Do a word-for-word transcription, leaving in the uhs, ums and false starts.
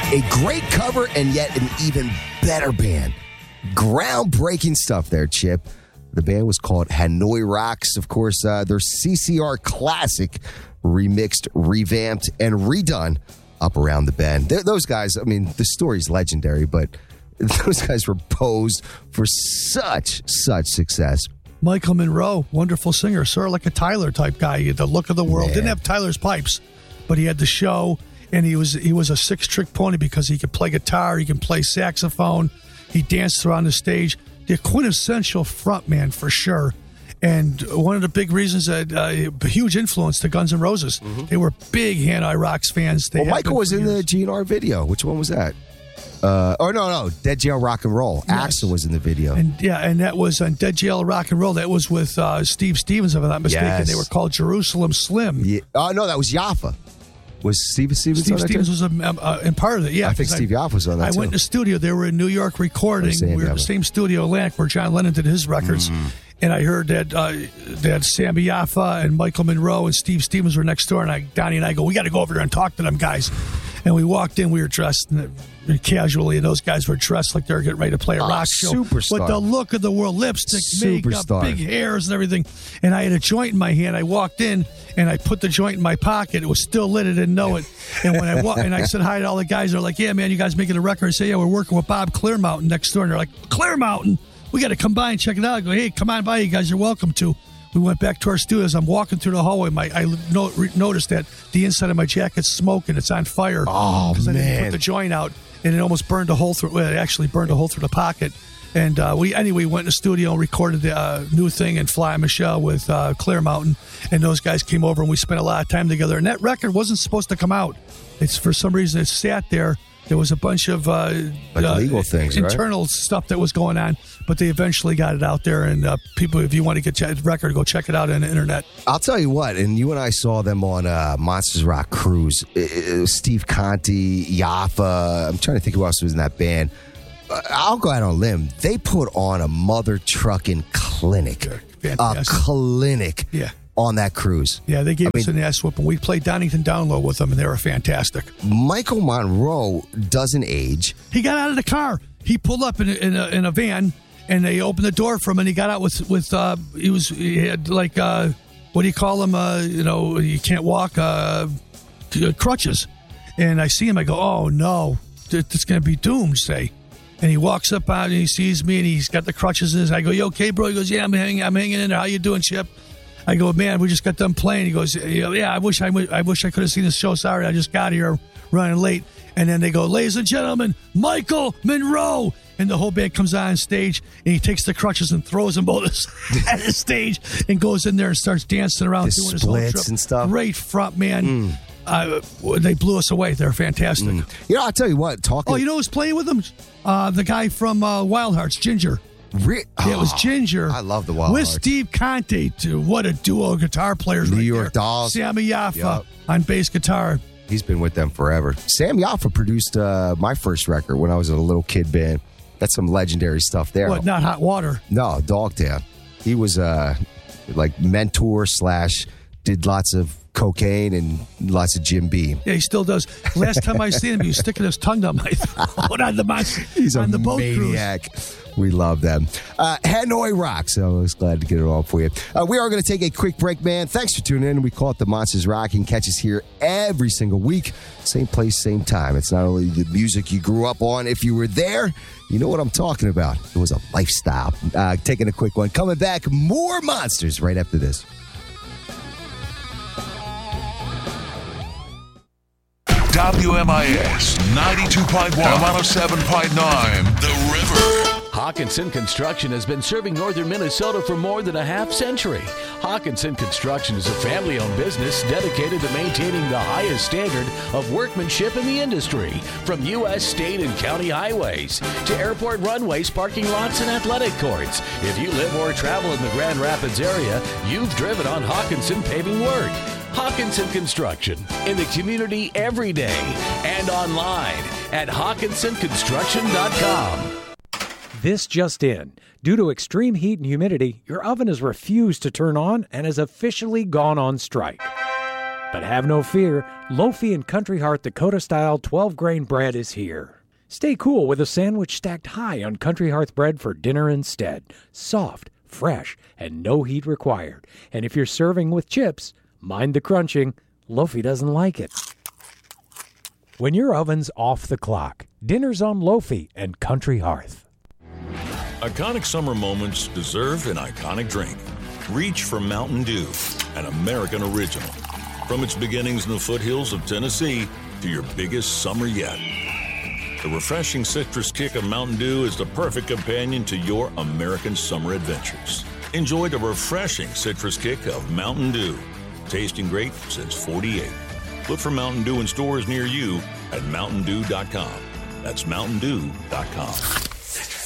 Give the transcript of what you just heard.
A great cover and yet an even better band. Groundbreaking stuff there, Chip. The band was called Hanoi Rocks. Of course, uh, their C C R classic remixed, revamped, and redone Up Around the Bend. Th- those guys, I mean, the story's legendary, but those guys were posed for such, such success. Michael Monroe, wonderful singer, sort of like a Tyler type guy. He had the look of the world. Man. Didn't have Tyler's pipes, but he had the show, and he was he was a six-trick pony because he could play guitar, he can play saxophone, he danced around the stage. The quintessential frontman for sure. And one of the big reasons that uh, a huge influence to Guns N' Roses. Mm-hmm. They were big Hanoi Rocks fans. They well, Michael was in years. the G N R video. Which one was that? Uh, oh, no, no. Dead Jail Rock and Roll. Yes. Axl was in the video. And yeah, and that was on Dead Jail Rock and Roll. That was with uh, Steve Stevens, if I'm not mistaken. Yes. They were called Jerusalem Slim. Yeah. Oh, no, that was Yaffa. Was Steve Stevens Steve on that Stevens too? was a, uh, in part of it, yeah. I think Steve Yaffa was on that I too. went to the studio. They were in New York recording. We were in the same studio, Atlantic, where John Lennon did his records. Mm. And I heard that uh, that Sammy Yaffa and Michael Monroe and Steve Stevens were next door. And I, Donnie and I go, we got to go over there and talk to them guys. And we walked in. We were dressed casually, and those guys were dressed like they were getting ready to play a oh, rock show. Superstar. With the look of the world, lipstick, Superstar. makeup, big hairs, and everything. And I had a joint in my hand. I walked in, and I put the joint in my pocket. It was still lit. I didn't know it. And when I walked, and I said hi to all the guys. They're like, "Yeah, man, you guys making a record?" I say, "Yeah, we're working with Bob Clearmountain next door." And they're like, "Clearmountain? We got to come by and check it out." I go, "Hey, come on by. You guys are welcome to." We went back to our studio. As I'm walking through the hallway, my I no, re, noticed that the inside of my jacket's smoking. It's on fire. Oh, man. I didn't put man. the joint out, and it almost burned a hole through well, it actually burned a hole through the pocket. And uh, we anyway went in the studio and recorded the uh, new thing and Fly Michelle with uh, Clearmountain. And those guys came over, and we spent a lot of time together. And that record wasn't supposed to come out. It's for some reason it sat there. There was a bunch of uh, like uh, legal things, internal right? stuff that was going on, but they eventually got it out there. And uh, people, if you want to get the record, go check it out on the internet. I'll tell you what, and you and I saw them on uh, Monsters Rock Cruise. It, it was Steve Conti, Yaffa. I'm trying to think who else was in that band. Uh, I'll go out on a limb. They put on a mother trucking clinic, a clinic. Yeah. On that cruise. Yeah, they gave I us mean, an ass whooping. We played Donington Down Low with them, and they were fantastic. Michael Monroe doesn't age. He got out of the car. He pulled up in a, in a, in a van, and they opened the door for him, and he got out with, with uh, he was, he had like, uh, what do you call them? Uh, you know, you can't walk, uh, crutches. And I see him, I go, oh no, it's going to be doomsday. And he walks up out, and he sees me, and he's got the crutches in his. I go, you okay, bro? He goes, yeah, I'm hanging, I'm hanging in there. How you doing, Chip? I go, man, we just got done playing. He goes, yeah, I wish I, w- I wish I could have seen this show. Sorry, I just got here running late. And then they go, ladies and gentlemen, Michael Monroe. And the whole band comes on stage, and he takes the crutches and throws them both at the stage and goes in there and starts dancing around, the doing his whole splits trip. And stuff. Great front man. Mm. Uh, they blew us away. They're fantastic. Mm. You know, I'll tell you what. Talking. Oh, you know who's playing with them? Uh, the guy from uh, Wild Hearts, Ginger. Re- Yeah, it was Ginger. I love the Wild With Hearts. Steve Conte, too. What a duo of guitar players New right York there. Dolls. Sammy Yaffa Yep. on bass guitar. He's been with them forever. Sam Yaffa produced uh, my first record when I was in a little kid band. That's some legendary stuff there. What, not Hot Water? No, Dogtown. He was uh, like mentor slash did lots of cocaine and lots of Jim Beam. Yeah, he still does. Last time I seen him, he was sticking his tongue down my throat on the, monster, He's on a the boat maniac. cruise. We love them. Uh, Hanoi Rocks. So I was glad to get it all for you. Uh, we are going to take a quick break, man. Thanks for tuning in. We call it the Monsters Rock. You can catch us here every single week. Same place, same time. It's not only the music you grew up on. If you were there, you know what I'm talking about. It was a lifestyle. Uh, taking a quick one. Coming back, more Monsters right after this. W M I S ninety-two point one, one oh seven point nine, The River. Hawkinson Construction has been serving northern Minnesota for more than a half century. Hawkinson Construction is a family-owned business dedicated to maintaining the highest standard of workmanship in the industry, from U S state and county highways to airport runways, parking lots, and athletic courts. If you live or travel in the Grand Rapids area, you've driven on Hawkinson paving work. Hawkinson Construction, in the community every day and online at hawkinson construction dot com. This just in. Due to extreme heat and humidity, your oven has refused to turn on and has officially gone on strike. But have no fear, Lofi and Country Hearth Dakota-style twelve-grain bread is here. Stay cool with a sandwich stacked high on Country Hearth bread for dinner instead. Soft, fresh, and no heat required. And if you're serving with chips, mind the crunching. Lofi doesn't like it. When your oven's off the clock, dinner's on Lofi and Country Hearth. Iconic summer moments deserve an iconic drink. Reach for Mountain Dew, an American original. From its beginnings in the foothills of Tennessee to your biggest summer yet. The refreshing citrus kick of Mountain Dew is the perfect companion to your American summer adventures. Enjoy the refreshing citrus kick of Mountain Dew. Tasting great since forty-eight. Look for Mountain Dew in stores near you at mountain dew dot com. That's mountain dew dot com.